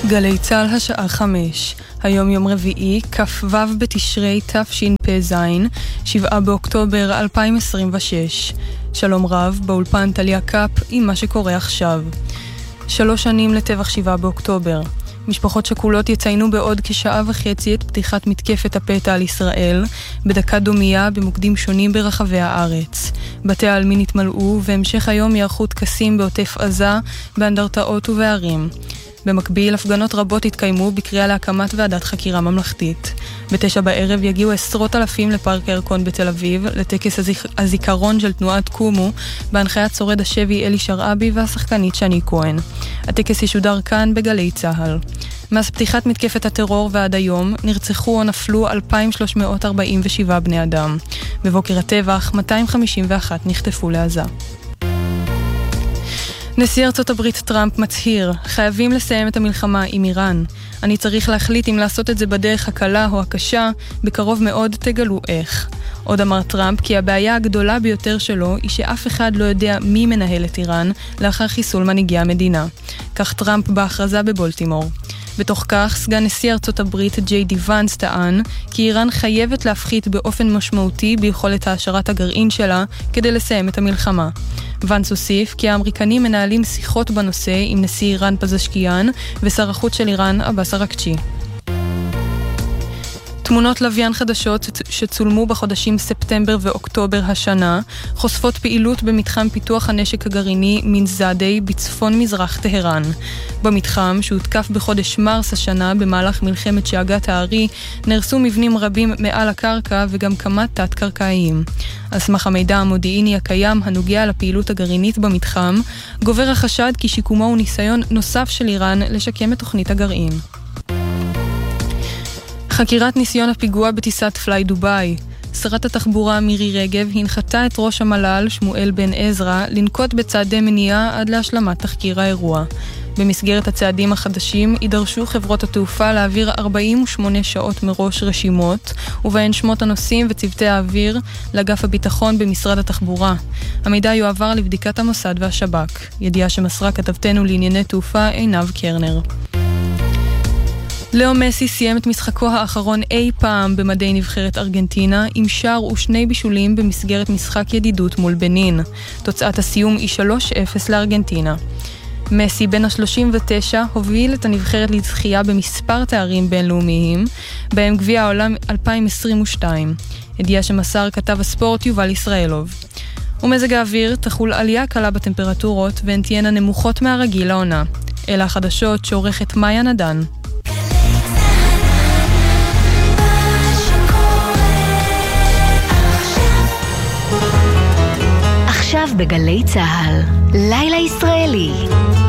גלי צהל השעה 5. היום יום רביעי, כ"ו בתשרי תשפ"ז, 7 באוקטובר 2026. שלום רב, באולפן טליה קאפ עם מה שקורה עכשיו. 3 שנים לטבח 7 באוקטובר. משפחות שכולות יציינו בעוד כשעה וחצי את פתיחת מתקפת הפתע על ישראל, בדקה דומייה במוקדים שונים ברחבי הארץ. בתי העלמין התמלאו, והמשך היום יערכו טקסים בעוטף עזה, באנדרטאות ובערים. במקביל, הפגנות רבות התקיימו בקריאה להקמת ועדת חקירה ממלכתית. ב9 בערב יגיעו עשרות אלפים לפארק הירקון בתל אביב, לטקס הזיכרון של תנועת קומו, בהנחיית שורד השבי אלי שרעבי והשחקנית שני כהן. הטקס ישודר כאן בגלי צהל. מאז פתיחת מתקפת הטרור ועד היום, נרצחו או נפלו 2,347 בני אדם. בבוקר הטבח, 251 נחטפו לעזה. נשיא ארצות הברית טראמפ מצהיר, חייבים לסיים את המלחמה עם איראן. אני צריך להחליט אם לעשות את זה בדרך הקלה או הקשה, בקרוב מאוד תגלו איך. עוד אמר טראמפ כי הבעיה הגדולה ביותר שלו היא שאף אחד לא יודע מי מנהל את איראן לאחר חיסול מנהיגי המדינה. כך טראמפ בהכרזה בבולטימור. בתוך כך, סגן נשיא ארצות הברית ג'יי די ואנס טען כי איראן חייבת להפחית באופן משמעותי ביכולת העשרת הגרעין שלה כדי לסיים את המלחמה. ואנס הוסיף כי האמריקנים מנהלים שיחות בנושא עם נשיא איראן פזשקיאן ושר החוץ של איראן עבאס אראקצ'י. תמונות לוויין חדשות שצולמו בחודשים ספטמבר ואוקטובר השנה חושפות פעילות במתחם פיתוח הנשק הגרעיני מנזאדי בצפון מזרח טהרן. במתחם שהותקף בחודש מרס השנה במהלך מלחמת שאגת הארי נרסו מבנים רבים מעל הקרקע וגם כמה תת-קרקעיים. על סמך המידע המודיעיני הקיים הנוגע לפעילות הגרעינית במתחם, גובר החשד כי שיקומו הוא ניסיון נוסף של איראן לשקם את תוכנית הגרעין. חקירת ניסיון הפיגוע בטיסת פליי דוביי. שרת התחבורה מירי רגב הנחתה את ראש המל"ל שמואל בן עזרא לנקוט בצעדי מניעה עד להשלמת תחקיר האירוע. במסגרת הצעדים החדשים יידרשו חברות התעופה להעביר 48 שעות מראש רשימות, ובהן שמות הנוסעים וצוותי האוויר לאגף הביטחון במשרד התחבורה. המידע יועבר לבדיקת המוסד והשב"כ. ידיעה שמסרה כתבתנו לענייני תעופה עינב קרנר. לאו מסי סיים את משחקו האחרון אי פעם במדי נבחרת ארגנטינה עם שער ושני בישולים במסגרת משחק ידידות מול בנין. תוצאת הסיום היא 3-0 לארגנטינה. מסי בן ה-39 הוביל את הנבחרת לזכייה במספר תארים בינלאומיים, בהם גביע העולם 2022. ידיעה שמסר כתב הספורט יובל ישראלוב. ומזג האוויר תחול עלייה קלה בטמפרטורות והן תהיינה נמוכות מהרגיל לעונה. אלה החדשות שעורכת מאיה נדן. עכשיו בגלי צהל, לילה ישראלי.